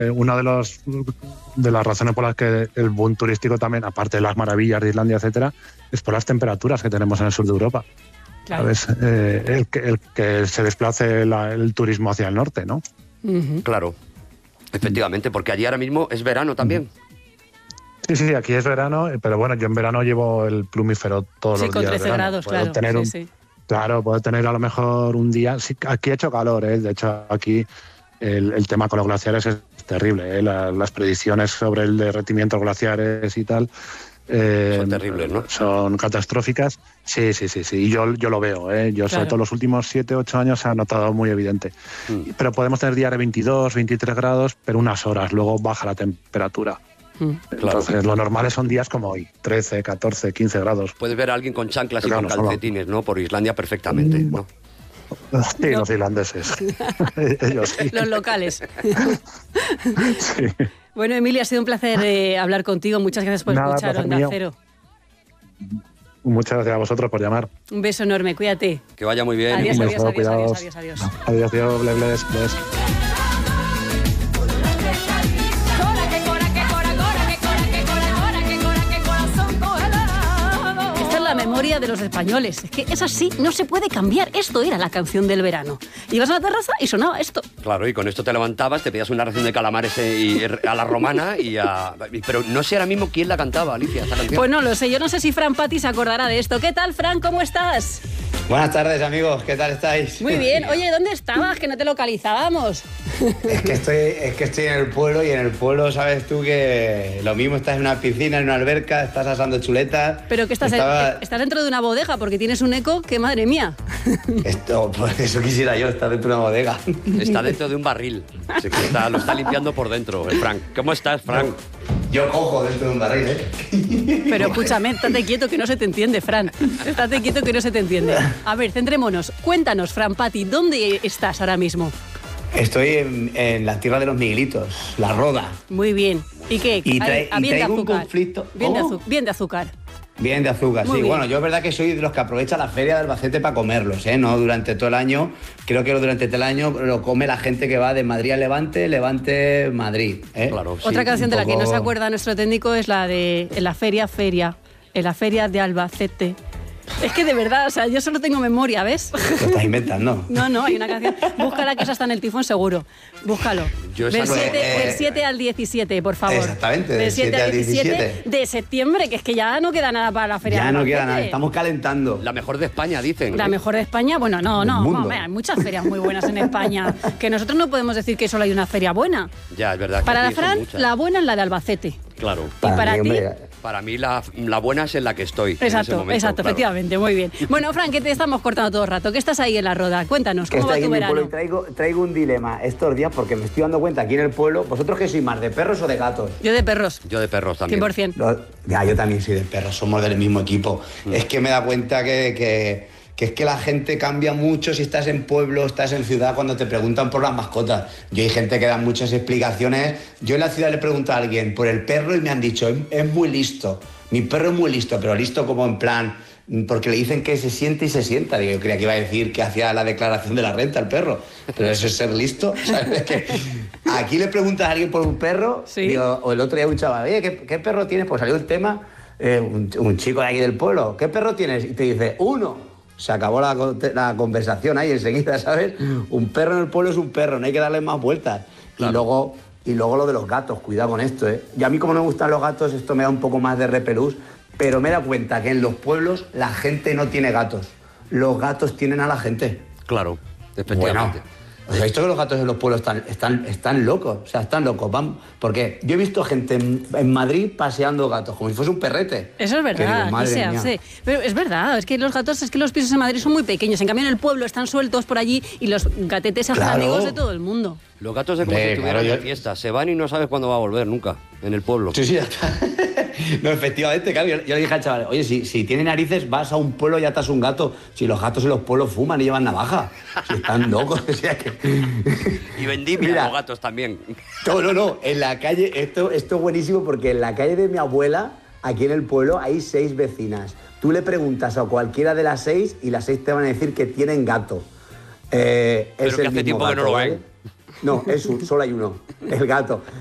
una de las razones por las que el boom turístico también, aparte de las maravillas de Islandia, etcétera, es por las temperaturas que tenemos en el sur de Europa. Claro. ¿Sabes? El que se desplace el turismo hacia el norte, ¿no? Uh-huh. Claro, efectivamente, porque allí ahora mismo es verano también. Sí, aquí es verano, pero bueno, yo en verano llevo el plumífero todos los días. Sí, con 13 grados, Puedo claro. tener sí. Claro, puedo tener a lo mejor un día... Sí, aquí ha hecho calor, ¿eh? De hecho, aquí el tema con los glaciares es terrible, ¿eh? Las predicciones sobre el derretimiento de los glaciares y tal... son terribles, ¿no? Son catastróficas. Sí. Y yo lo veo, ¿eh? Yo, sobre todo los últimos 7, 8 años, se ha notado muy evidente. Pero podemos tener días de 22, 23 grados, pero unas horas, luego baja la temperatura. Entonces, lo normal son días como hoy, 13, 14, 15 grados. Puedes ver a alguien con chanclas pero y con calcetines, ¿no? Por Islandia perfectamente, ¿no? Sí, los islandeses. Ellos sí. Los locales. Sí. Bueno, Emilio, ha sido un placer hablar contigo. Muchas gracias por escuchar Onda Cero. Muchas gracias a vosotros por llamar. Un beso enorme, cuídate. Que vaya muy bien. Adiós. Adiós, bless. La memoria de los españoles. Es que es así, no se puede cambiar. Esto era la canción del verano. Ibas a la terraza y sonaba esto. Claro, y con esto te levantabas, te pedías una ración de calamares a la romana pero no sé ahora mismo quién la cantaba, Alicia, esta canción. Pues no lo sé, yo no sé si Fran Pati se acordará de esto. ¿Qué tal, Fran? ¿Cómo estás? Buenas tardes, amigos, ¿qué tal estáis? Muy bien. Oye, ¿dónde estabas? Que no te localizábamos. Es que estoy en el pueblo, y en el pueblo sabes tú que lo mismo estás en una piscina, en una alberca, estás asando chuletas. Pero que estás dentro de una bodega porque tienes un eco que, madre mía. Pues eso quisiera yo, estar dentro de una bodega. Está dentro de un barril. Lo está limpiando por dentro, Frank. ¿Cómo estás, Frank? Yo cojo dentro de un barril, ¿eh? Pero escúchame, estate quieto que no se te entiende, Fran. Estate quieto que no se te entiende. A ver, centrémonos. Cuéntanos, Fran Pati, ¿dónde estás ahora mismo? Estoy en la tierra de los Miguelitos, La Roda. Muy bien. ¿Y qué? Y traigo un conflicto. Bien de azúcar. Bien de azúcar, muy sí. Bien. Bueno, yo es verdad que soy de los que aprovecha la feria de Albacete para comerlos, ¿eh? No durante todo el año. Creo que durante todo el año lo come la gente que va de Madrid a Levante, Madrid, ¿eh? Claro, sí. Otra canción de la que no se acuerda nuestro técnico es la de En la feria de Albacete. Es que de verdad, o sea, yo solo tengo memoria, ¿ves? Lo estás inventando. No, hay una canción. Búscala, que esa está en el tifón seguro. Búscalo. Del 7 al 17, por favor. Exactamente, del 7 al 17 de septiembre, que es que ya no queda nada para la feria. Ya no queda nada, estamos calentando. La mejor de España, dicen. La mejor de España, bueno, no, hay muchas ferias muy buenas en España. Que nosotros no podemos decir que solo hay una feria buena. Ya, es verdad. Para la Fran, la buena es la de Albacete. Claro. Y para ti... Hombre, para mí la buena es en la que estoy. Exacto, claro. Efectivamente, muy bien. Bueno, Fran, que te estamos cortando todo el rato, que estás ahí en La Roda. Cuéntanos, ¿cómo va tu verano? Traigo un dilema estos días porque me estoy dando cuenta aquí en el pueblo. ¿Vosotros qué sois más, de perros o de gatos? Yo de perros. Yo de perros también. 100%. Yo también soy de perros, somos del mismo equipo. Es que me da cuenta que es que la gente cambia mucho si estás en pueblo, estás en ciudad, cuando te preguntan por las mascotas. Yo hay gente que da muchas explicaciones. Yo en la ciudad le pregunto a alguien por el perro y me han dicho, es muy listo. Mi perro es muy listo, pero listo como en plan, porque le dicen que se siente y se sienta. Digo, yo creía que iba a decir que hacía la declaración de la renta el perro, pero eso es ser listo. ¿Sabes? Que aquí le preguntas a alguien por un perro, sí. Digo, o el otro día un chaval, oye, ¿qué perro tienes? Pues salió el tema, un chico de aquí del pueblo, ¿qué perro tienes? Y te dice, uno. Se acabó la conversación ahí enseguida, ¿sabes? Un perro en el pueblo es un perro, no hay que darle más vueltas. Claro. Y luego lo de los gatos, cuidado con esto, ¿eh? Y a mí, como no me gustan los gatos, esto me da un poco más de repelús, pero me da cuenta que en los pueblos la gente no tiene gatos. Los gatos tienen a la gente. Claro, efectivamente. Bueno, ¿os habéis visto que los gatos en los pueblos están locos? O sea, están locos. Porque yo he visto gente en Madrid paseando gatos, como si fuese un perrete. Eso es verdad, digo, aquí se hace. Pero es verdad, es que los pisos en Madrid son muy pequeños. En cambio, en el pueblo están sueltos por allí y los gatetes hacen amigos de todo el mundo. Los gatos es como si estuvieran de fiesta. Se van y no sabes cuándo va a volver nunca, en el pueblo. Sí, ya está. No, efectivamente, claro. Yo le dije al chaval, oye, si tiene narices, vas a un pueblo y atas un gato. Si los gatos en los pueblos fuman y llevan navaja. Si están locos. O sea que... Y vendimia los gatos también. No. En la calle, esto es buenísimo porque en la calle de mi abuela, aquí en el pueblo, hay 6 vecinas. Tú le preguntas a cualquiera de las 6 y las 6 te van a decir que tienen gato. Pero que hace tiempo que no lo ven. No, solo hay uno, el gato.